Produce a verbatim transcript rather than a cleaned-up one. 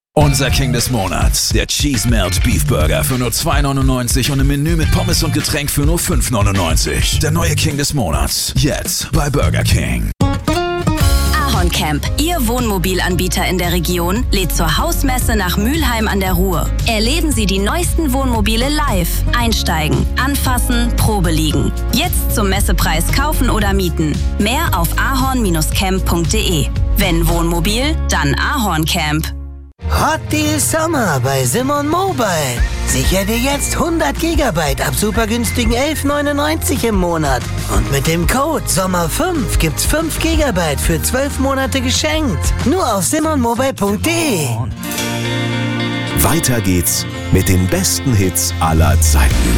Unser King des Monats, der Cheese Melt Beef Burger für nur zwei neunundneunzig und im Menü mit Pommes und Getränk für nur fünf neunundneunzig. Der neue King des Monats, jetzt bei Burger King. Ahorncamp, Ihr Wohnmobilanbieter in der Region, lädt zur Hausmesse nach Mülheim an der Ruhr. Erleben Sie die neuesten Wohnmobile live. Einsteigen, anfassen, Probe liegen. Jetzt zum Messepreis kaufen oder mieten. Mehr auf ahorn camp punkt de. Wenn Wohnmobil, dann Ahorncamp. Hot Deal Sommer bei Simon Mobile. Sicher dir jetzt hundert Gigabyte ab super günstigen elf neunundneunzig im Monat. Und mit dem Code Sommer fünf gibt's fünf Gigabyte für zwölf Monate geschenkt. Nur auf simon mobile punkt de. Weiter geht's mit den besten Hits aller Zeiten.